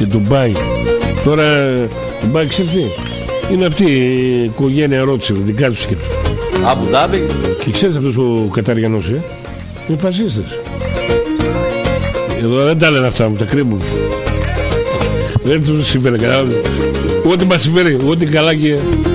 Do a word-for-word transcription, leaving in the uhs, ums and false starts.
και Ντουμπάι. Τώρα Ντουμπάι ξέρεις τι? Είναι αυτή η οικογένεια ρώτησε, δικά τους και Αμπου Δάμπι. Και ξέρεις αυτός ο Καταριανός, ε? Είναι φασίστες. Εδώ δεν τα λένε αυτά, μου τα κρύβουν. Δεν τους συμβαίνει καλά. Ό,τι μας συμβαίνει, ό,τι καλά και